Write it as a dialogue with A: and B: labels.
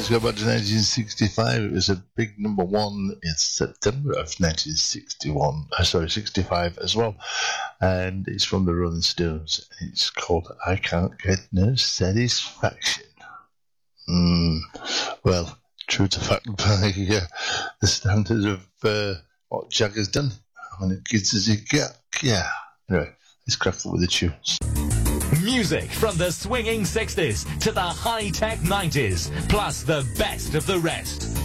A: Let's go back to 1965. It was a big number one in September of 65 as well. And it's from the Rolling Stones. It's called I Can't Get No Satisfaction. Well, true to fact by the standards of what Jagger's done. How many kids has he got? Yeah. Anyway, let's crack up with the tunes.
B: Music from the swinging 60s to the high-tech 90s, plus the best of the rest.